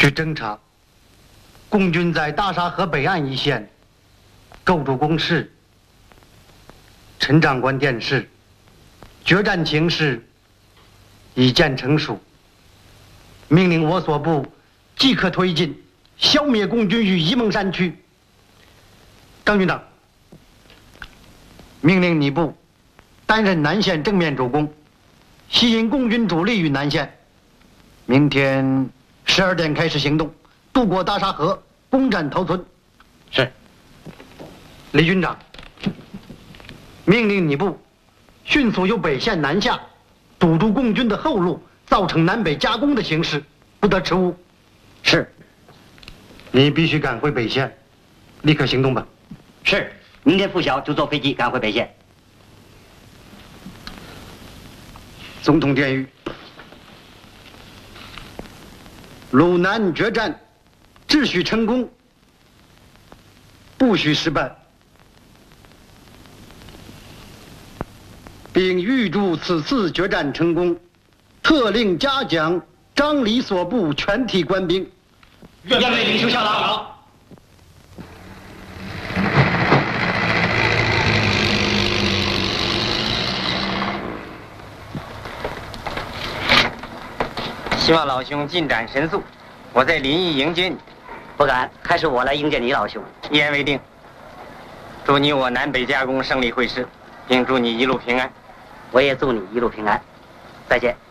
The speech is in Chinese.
据侦查，共军在大沙河北岸一线构筑工事。陈长官电示，决战情势已见成熟，命令我所部即刻推进，消灭共军于沂蒙山区。张军长，命令你部担任南线正面主攻，吸引共军主力于南线。明天12点开始行动，渡过大沙河，攻占头村。是。李军长，命令你部迅速由北线南下，堵住共军的后路，造成南北夹攻的形势，不得迟误。是。你必须赶回北线，立刻行动吧。 是。明天拂晓就坐飞机赶回北线。 总统电谕：鲁南决战，只许成功，不许失败，并预祝此次决战成功，特令嘉奖张李所部全体官兵。 愿为领袖效劳。 希望老兄进展神速，我在临沂迎接你。 不敢，还是我来迎接你，老兄。 一言为定。祝你我南北夹攻胜利会师，并祝你一路平安。 我也祝你一路平安。再见。